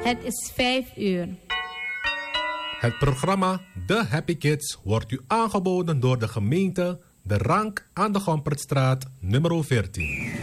Het is 5 uur. Het programma The Happy Kids wordt u aangeboden door de gemeente De Rank aan de Gompertstraat nummer 14.